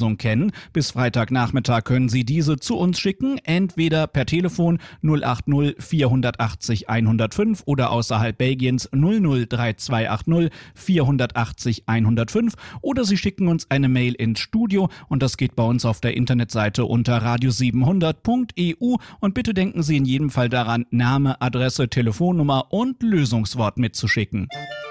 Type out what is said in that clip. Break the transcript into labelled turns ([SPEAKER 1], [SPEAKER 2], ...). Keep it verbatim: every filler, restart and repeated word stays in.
[SPEAKER 1] Lösung kennen. Bis Freitagnachmittag können Sie diese zu uns schicken, entweder per Telefon null acht null vierhundertachtzig hundertfünf oder außerhalb Belgiens null null drei zwei acht null vierhundertachtzig hundertfünf oder Sie schicken uns eine Mail ins Studio und das geht bei uns auf der Internetseite unter radio siebenhundert punkt e u und bitte denken Sie in jedem Fall daran, Name, Adresse, Telefonnummer und Lösungswort mitzuschicken.